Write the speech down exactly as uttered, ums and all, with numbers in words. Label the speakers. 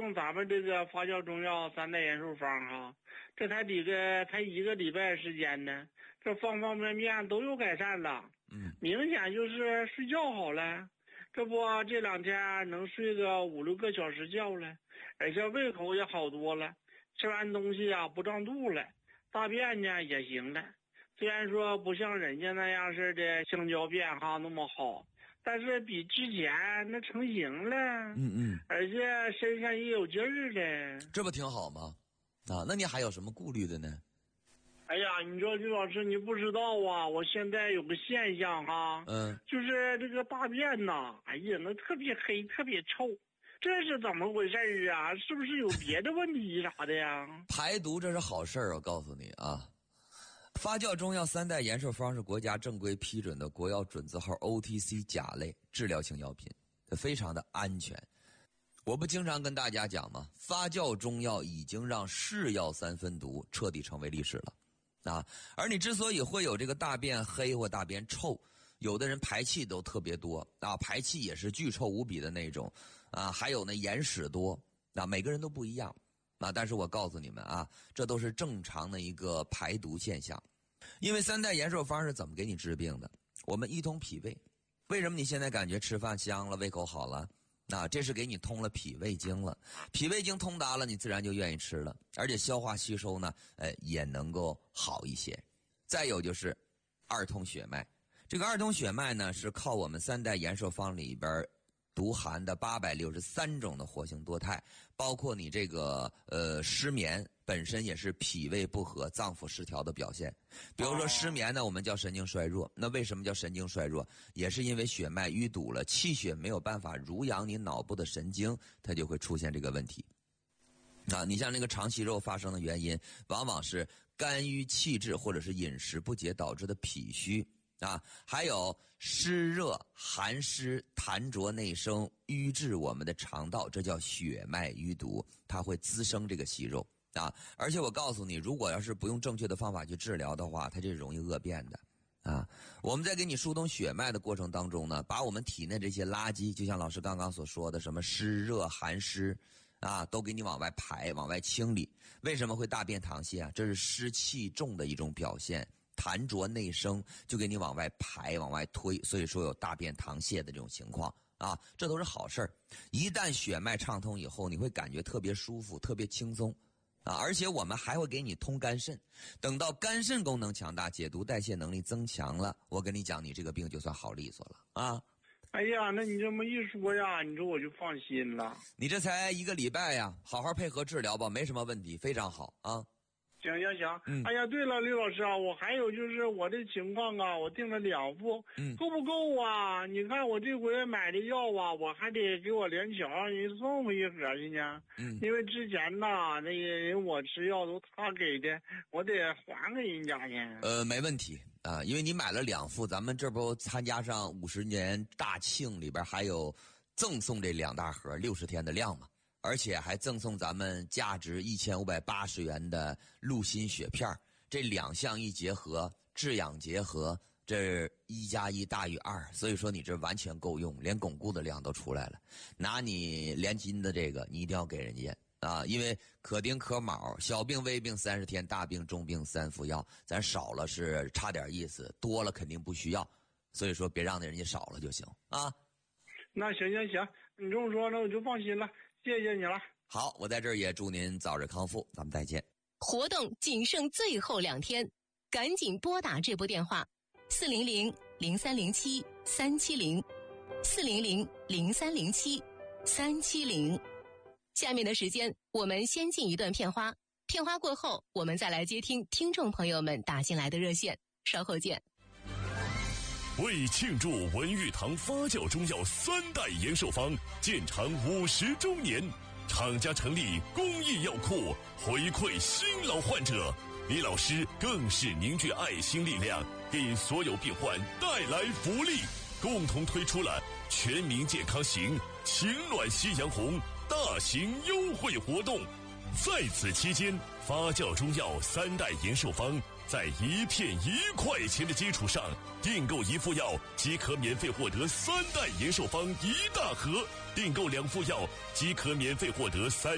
Speaker 1: 用咱们这个发酵中药三代延寿方哈，这才几个才一个礼拜时间呢，这方方面面都有改善了。
Speaker 2: 嗯，
Speaker 1: 明显就是睡觉好了，这不这两天能睡个五六个小时觉了，而且胃口也好多了，吃完东西啊不胀肚了，大便呢也行了。虽然说不像人家那样似的香蕉便哈那么好，但是比之前那成型了。
Speaker 2: 嗯嗯，
Speaker 1: 而且身上也有劲儿了，
Speaker 2: 这不挺好吗？啊，那你还有什么顾虑的呢？
Speaker 1: 哎呀，你说刘老师你不知道啊，我现在有个现象哈，
Speaker 2: 嗯，
Speaker 1: 就是这个大便呐，哎呀，那特别黑，特别臭，这是怎么回事啊？是不是有别的问题啥的呀？
Speaker 2: 排毒这是好事儿，我告诉你啊。发酵中药三代延寿方是国家正规批准的国药准字号 O T C 甲类治疗性药品，非常的安全。我不经常跟大家讲吗？发酵中药已经让是药三分毒彻底成为历史了啊！而你之所以会有这个大便黑或大便臭，有的人排气都特别多啊，排气也是巨臭无比的那种啊，还有呢眼屎多啊，每个人都不一样啊。但是我告诉你们啊，这都是正常的一个排毒现象。因为三代延寿方是怎么给你治病的？我们一通脾胃，为什么你现在感觉吃饭香了，胃口好了？啊，这是给你通了脾胃经了，脾胃经通达了，你自然就愿意吃了，而且消化吸收呢，呃，也能够好一些。再有就是二通血脉，这个二通血脉呢，是靠我们三代延寿方里边独含的八百六十三种的活性多肽，包括你这个呃失眠本身也是脾胃不和、脏腑失调的表现。比如说失眠呢，我们叫神经衰弱。那为什么叫神经衰弱？也是因为血脉淤堵了，气血没有办法濡养你脑部的神经，它就会出现这个问题。啊，你像那个肠息肉发生的原因，往往是肝郁气滞或者是饮食不节导致的脾虚。啊，还有湿热、寒湿、痰浊内生，瘀滞我们的肠道，这叫血脉淤堵，它会滋生这个息肉啊。而且我告诉你，如果要是不用正确的方法去治疗的话，它这容易恶变的啊。我们在给你疏通血脉的过程当中呢，把我们体内这些垃圾，就像老师刚刚所说的，什么湿热、寒湿啊，都给你往外排、往外清理。为什么会大便溏泻啊？这是湿气重的一种表现。痰浊内生，就给你往外排往外推，所以说有大便溏泻的这种情况啊，这都是好事儿。一旦血脉畅通以后，你会感觉特别舒服，特别轻松啊，而且我们还会给你通肝肾。等到肝肾功能强大，解毒代谢能力增强了，我跟你讲，你这个病就算好利索了啊。
Speaker 1: 哎呀，那你这么一说呀，你说我就放心了。
Speaker 2: 你这才一个礼拜呀，好好配合治疗吧，没什么问题，非常好啊。
Speaker 1: 行行行，
Speaker 2: 嗯，
Speaker 1: 哎呀，对了，刘老师啊，我还有就是我这情况啊，我订了两副，
Speaker 2: 嗯，
Speaker 1: 够不够啊？你看我这回买的药啊，我还得给我连桥人送回一盒去呢。
Speaker 2: 嗯，
Speaker 1: 因为之前呐，那个人我吃药都他给的，我得还给人家去。
Speaker 2: 呃，没问题啊，因为你买了两副，咱们这不参加上五十年大庆里边还有赠送这两大盒六十天的量嘛。而且还赠送咱们价值一千五百八十元的鹿心血片，这两项一结合，治养结合，这一加一大于二，所以说你这完全够用，连巩固的量都出来了。拿你连金的这个，你一定要给人家啊，因为可丁可卯，小病微病三十天，大病重病三服药，咱少了是差点意思，多了肯定不需要，所以说别让人家少了就行啊。
Speaker 1: 那行行行，你这么说，那我就放心了。谢谢你了。
Speaker 2: 好，我在这儿也祝您早日康复，咱们再见。
Speaker 3: 活动仅剩最后两天，赶紧拨打这部电话：四零零零三零七三七零，四零零零三零七三七零。下面的时间，我们先进一段片花，片花过后，我们再来接听听众朋友们打进来的热线。稍后见。
Speaker 4: 为庆祝文玉堂发酵中药三代延寿方建厂五十周年，厂家成立公益药库，回馈新老患者。李老师更是凝聚爱心力量，给所有病患带来福利，共同推出了全民健康行、情暖夕阳红大型优惠活动。在此期间，发酵中药三代延寿方在一片一块钱的基础上，订购一副药即可免费获得三代延寿方一大盒，订购两副药即可免费获得三